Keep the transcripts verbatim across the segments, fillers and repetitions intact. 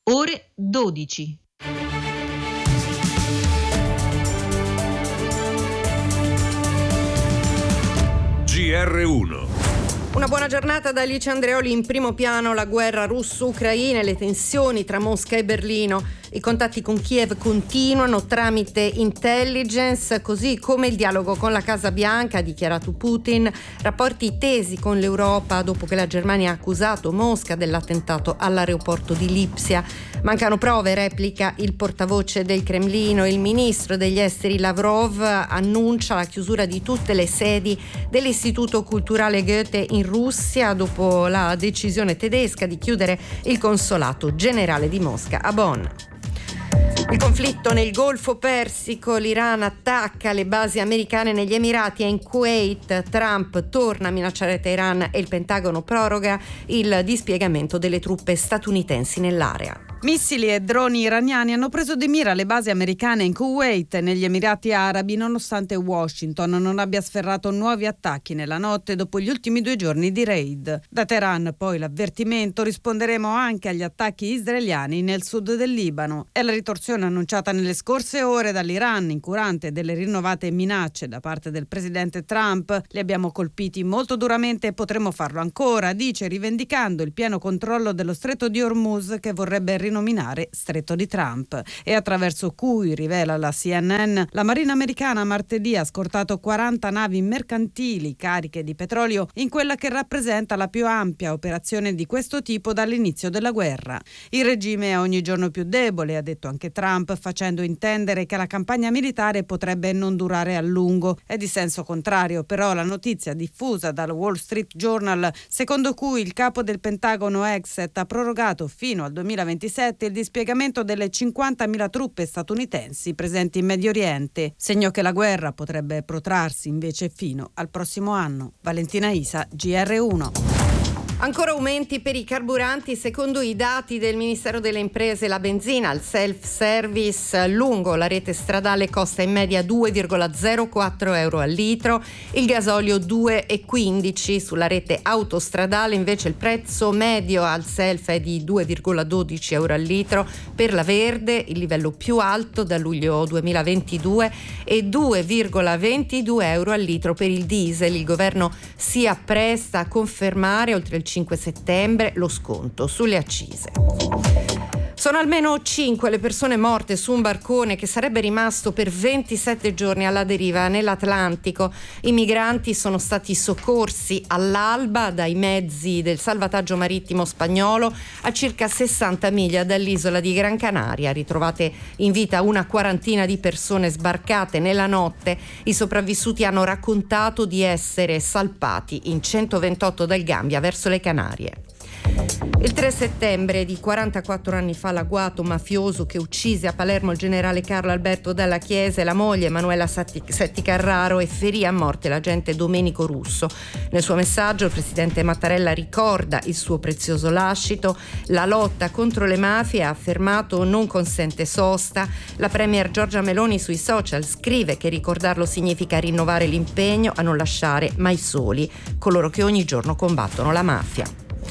ore dodici. G R uno. Una buona giornata da Alice Andreoli. In primo piano la guerra russo-ucraina e le tensioni tra Mosca e Berlino. I contatti con Kiev continuano tramite intelligence, così come il dialogo con la Casa Bianca, ha dichiarato Putin. Rapporti tesi con l'Europa dopo che la Germania ha accusato Mosca dell'attentato all'aeroporto di Lipsia. Mancano prove, replica il portavoce del Cremlino. Il ministro degli esteri Lavrov annuncia la chiusura di tutte le sedi dell'Istituto Culturale Goethe in Russia dopo la decisione tedesca di chiudere il consolato generale di Mosca a Bonn. Il conflitto nel Golfo Persico, l'Iran attacca le basi americane negli Emirati e in Kuwait. Trump torna a minacciare Teheran e il Pentagono proroga il dispiegamento delle truppe statunitensi nell'area. Missili e droni iraniani hanno preso di mira le basi americane in Kuwait e negli Emirati Arabi, nonostante Washington non abbia sferrato nuovi attacchi nella notte dopo gli ultimi due giorni di raid. Da Teheran poi l'avvertimento: risponderemo anche agli attacchi israeliani nel sud del Libano. È la ritorsione annunciata nelle scorse ore dall'Iran, incurante delle rinnovate minacce da parte del presidente Trump. Li abbiamo colpiti molto duramente e potremo farlo ancora, dice, rivendicando il pieno controllo dello stretto di Hormuz, che vorrebbe rinominare Stretto di Trump, e attraverso cui, rivela la C N N, la Marina americana martedì ha scortato quaranta navi mercantili cariche di petrolio in quella che rappresenta la più ampia operazione di questo tipo dall'inizio della guerra. Il regime è ogni giorno più debole, ha detto anche Trump, facendo intendere che la campagna militare potrebbe non durare a lungo. È di senso contrario però la notizia diffusa dal Wall Street Journal, secondo cui il capo del Pentagono Exet ha prorogato fino al duemilaventisette il dispiegamento delle cinquantamila truppe statunitensi presenti in Medio Oriente, segno che la guerra potrebbe protrarsi invece fino al prossimo anno. Valentina Isa, G R uno. Ancora aumenti per i carburanti. Secondo i dati del Ministero delle Imprese, la benzina al self-service lungo la rete stradale costa in media due virgola zero quattro euro al litro, il gasolio due virgola quindici. Sulla rete autostradale invece il prezzo medio al self è di due virgola dodici euro al litro per la verde, il livello più alto da luglio duemilaventidue, e due virgola ventidue euro al litro per il diesel. Il governo si appresta a confermare oltre il cinque settembre lo sconto sulle accise. Sono almeno cinque le persone morte su un barcone che sarebbe rimasto per ventisette giorni alla deriva nell'Atlantico. I migranti sono stati soccorsi all'alba dai mezzi del salvataggio marittimo spagnolo a circa sessanta miglia dall'isola di Gran Canaria. Ritrovate in vita una quarantina di persone sbarcate nella notte. I sopravvissuti hanno raccontato di essere salpati in centoventotto dal Gambia verso le Canarie. Il tre settembre di quarantaquattro anni fa l'agguato mafioso che uccise a Palermo il generale Carlo Alberto Dalla Chiesa e la moglie Emanuela Setti Carraro e ferì a morte l'agente Domenico Russo. Nel suo messaggio il presidente Mattarella ricorda il suo prezioso lascito. La lotta contro le mafie, ha affermato, non consente sosta. La premier Giorgia Meloni sui social scrive che ricordarlo significa rinnovare l'impegno a non lasciare mai soli coloro che ogni giorno combattono la mafia.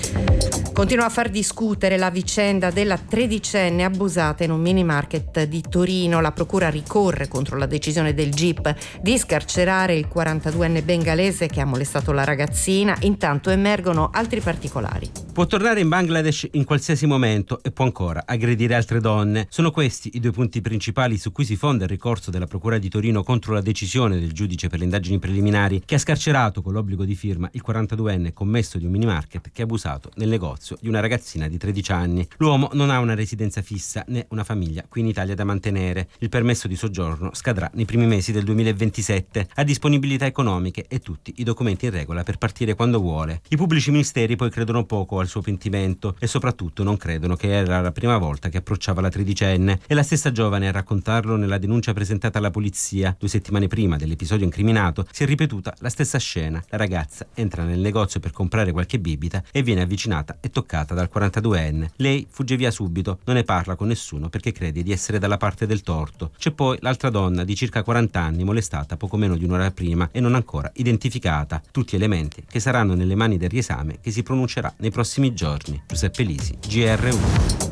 Continua a far discutere la vicenda della tredicenne abusata in un mini market di Torino. La procura ricorre contro la decisione del G I P di scarcerare il quarantaduenne bengalese che ha molestato la ragazzina. Intanto emergono altri particolari. Può tornare in Bangladesh in qualsiasi momento e può ancora aggredire altre donne. Sono questi i due punti principali su cui si fonda il ricorso della procura di Torino contro la decisione del giudice per le indagini preliminari che ha scarcerato con l'obbligo di firma il quarantaduenne commesso di un mini market che ha abusato nel negozio di una ragazzina di tredici anni. L'uomo non ha una residenza fissa né una famiglia qui in Italia da mantenere. Il permesso di soggiorno scadrà nei primi mesi del duemilaventisette. Ha disponibilità economiche e tutti i documenti in regola per partire quando vuole. I pubblici ministeri poi credono poco al suo pentimento e soprattutto non credono che era la prima volta che approcciava la tredicenne. È la stessa giovane a raccontarlo nella denuncia presentata alla polizia. Due settimane prima dell'episodio incriminato si è ripetuta la stessa scena. La ragazza entra nel negozio per comprare qualche bibita e viene avvicinata e toccata dal quarantaduenne. Lei fugge via subito, non ne parla con nessuno perché crede di essere dalla parte del torto. C'è poi l'altra donna di circa quaranta anni molestata poco meno di un'ora prima e non ancora identificata. Tutti elementi che saranno nelle mani del riesame che si pronuncerà nei prossimi giorni. Giuseppe Lisi, G R uno.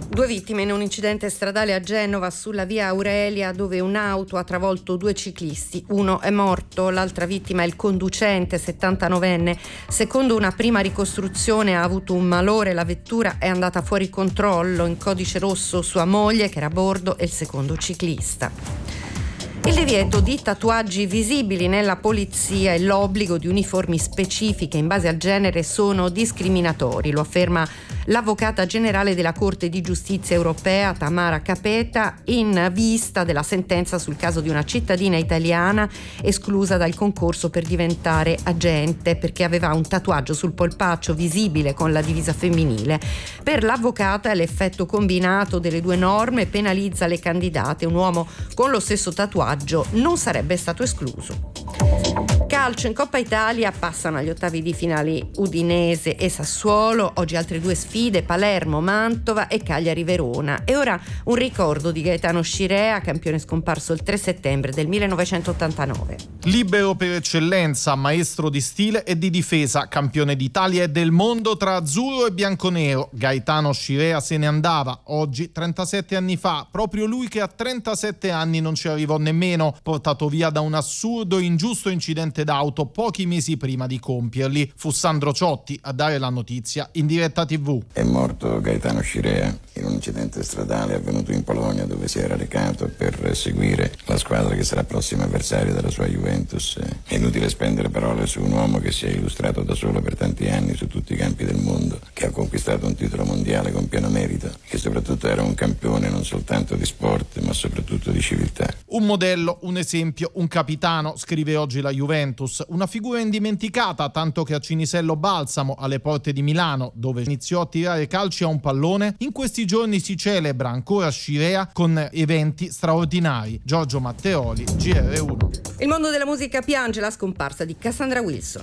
Due vittime in un incidente stradale a Genova sulla via Aurelia, dove un'auto ha travolto due ciclisti. Uno è morto, l'altra vittima è il conducente, settantanovenne. Secondo una prima ricostruzione ha avuto un malore, la vettura è andata fuori controllo, in codice rosso sua moglie che era a bordo e il secondo ciclista. Il divieto di tatuaggi visibili nella polizia e l'obbligo di uniformi specifiche in base al genere sono discriminatori, lo afferma l'avvocata generale della Corte di Giustizia europea Tamara Capeta in vista della sentenza sul caso di una cittadina italiana esclusa dal concorso per diventare agente perché aveva un tatuaggio sul polpaccio visibile con la divisa femminile. Per l'avvocata l'effetto combinato delle due norme penalizza le candidate. Un uomo con lo stesso tatuaggio non sarebbe stato escluso. Calcio, in Coppa Italia passano agli ottavi di finali Udinese e Sassuolo, oggi altre due sfide, Palermo, Mantova e Cagliari Verona. E ora un ricordo di Gaetano Scirea, campione scomparso il tre settembre del millenovecentottantanove. Libero per eccellenza, maestro di stile e di difesa, campione d'Italia e del mondo tra azzurro e bianconero. Gaetano Scirea se ne andava oggi trentasette anni fa, proprio lui che a trentasette anni non ci arrivò nemmeno, portato via da un assurdo e ingiusto incidente d'auto pochi mesi prima di compierli. Fu Sandro Ciotti a dare la notizia in diretta tivù. È morto Gaetano Scirea in un incidente stradale avvenuto in Polonia, dove si era recato per seguire la squadra che sarà prossima avversaria della sua Juventus. È inutile spendere parole su un uomo che si è illustrato da solo per tanti anni su tutti i campi del mondo, che ha conquistato un titolo mondiale con pieno merito, che soprattutto era un campione non soltanto di sport ma soprattutto di civiltà. Un modello, un esempio, un capitano, scrive oggi la Juventus, una figura indimenticata, tanto che a Cinisello Balsamo, alle porte di Milano, dove iniziò a tirare calci a un pallone, in questi giorni si celebra ancora Scirea con eventi straordinari. Giorgio Matteoli, G R uno. Il mondo della musica piange la scomparsa di Cassandra Wilson.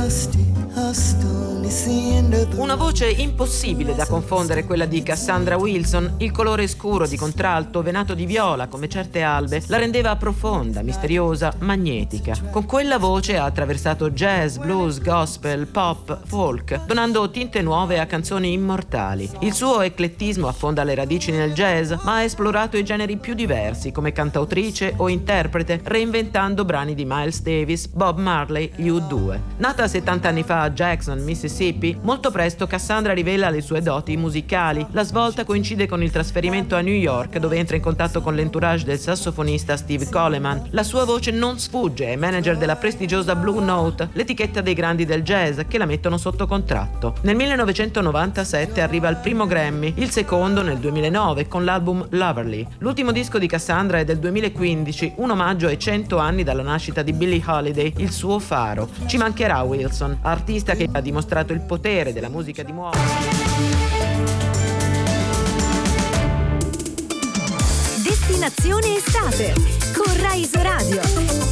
Una voce impossibile da confondere, quella di Cassandra Wilson. Il colore scuro di contralto, venato di viola come certe albe, la rendeva profonda, misteriosa, magnetica. Con quella voce ha attraversato jazz, blues, gospel, pop, folk, donando tinte nuove a canzoni immortali. Il suo eclettismo affonda le radici nel jazz, ma ha esplorato i generi più diversi come cantautrice o interprete, reinventando brani di Miles Davis, Bob Marley, gli U due. Nata settanta anni fa a Jackson, Mississippi, molto presto Cassandra rivela le sue doti musicali. La svolta coincide con il trasferimento a New York, dove entra in contatto con l'entourage del sassofonista Steve Coleman. La sua voce non sfugge, è manager della prestigiosa Blue Note, l'etichetta dei grandi del jazz, che la mettono sotto contratto. Nel millenovecentonovantasette arriva al primo Grammy, il secondo nel duemilanove con l'album Loverly. L'ultimo disco di Cassandra è del duemilaquindici, un omaggio ai cento anni dalla nascita di Billie Holiday, il suo faro. Ci mancherà Wilson, artista che ha dimostrato il potere della musica di muovere. Destinazione estate con Rai Radio.